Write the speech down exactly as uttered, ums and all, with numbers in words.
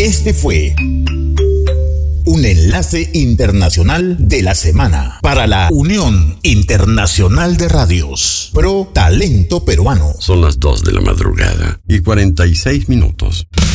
Este fue un enlace internacional de la semana para la Unión Internacional de Radios Pro Talento Peruano. Son las dos de la madrugada y cuarenta y seis minutos.